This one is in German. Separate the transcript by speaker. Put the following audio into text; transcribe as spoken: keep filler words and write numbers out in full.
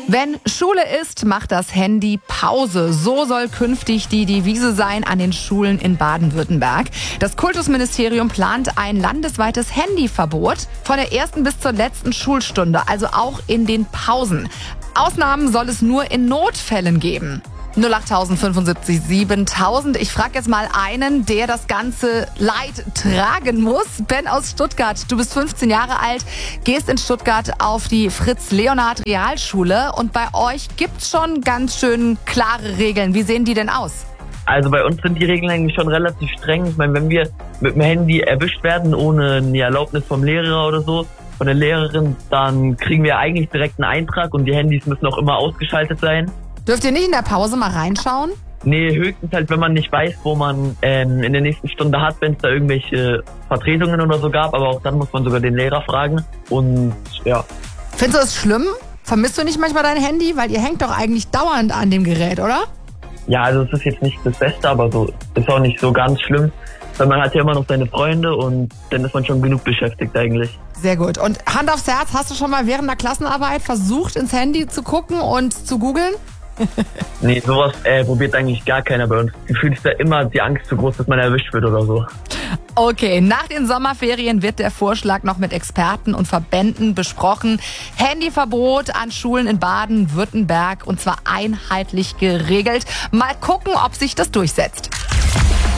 Speaker 1: Wenn Schule ist, macht das Handy Pause. So soll künftig die Devise sein an den Schulen in Baden-Württemberg. Das Kultusministerium plant ein landesweites Handyverbot von der ersten bis zur letzten Schulstunde, also auch in den Pausen. Ausnahmen soll es nur in Notfällen geben. null acht fünfundsiebzig siebentausend. Ich frage jetzt mal einen, der das ganze Leid tragen muss. Ben aus Stuttgart, du bist fünfzehn Jahre alt, gehst in Stuttgart auf die Fritz-Leonhard-Realschule und bei euch gibt's schon ganz schön klare Regeln. Wie sehen die denn aus?
Speaker 2: Also bei uns sind die Regeln eigentlich schon relativ streng. Ich meine, wenn wir mit dem Handy erwischt werden, ohne eine Erlaubnis vom Lehrer oder so, von der Lehrerin, dann kriegen wir eigentlich direkt einen Eintrag und die Handys müssen auch immer ausgeschaltet sein.
Speaker 1: Dürft ihr nicht in der Pause mal reinschauen?
Speaker 2: Nee, höchstens halt, wenn man nicht weiß, wo man ähm, in der nächsten Stunde hat, wenn es da irgendwelche Vertretungen oder so gab. Aber auch dann muss man sogar den Lehrer fragen. Und ja.
Speaker 1: Findest du das schlimm? Vermisst du nicht manchmal dein Handy? Weil ihr hängt doch eigentlich dauernd an dem Gerät, oder?
Speaker 2: Ja, also es ist jetzt nicht das Beste, aber so ist auch nicht so ganz schlimm. Weil man hat ja immer noch seine Freunde und dann ist man schon genug beschäftigt eigentlich.
Speaker 1: Sehr gut. Und Hand aufs Herz, hast du schon mal während der Klassenarbeit versucht, ins Handy zu gucken und zu googeln?
Speaker 2: Nee, sowas äh, probiert eigentlich gar keiner bei uns. Gefühlt ist da immer die Angst zu groß, dass man erwischt wird oder so.
Speaker 1: Okay, nach den Sommerferien wird der Vorschlag noch mit Experten und Verbänden besprochen. Handyverbot an Schulen in Baden-Württemberg und zwar einheitlich geregelt. Mal gucken, ob sich das durchsetzt.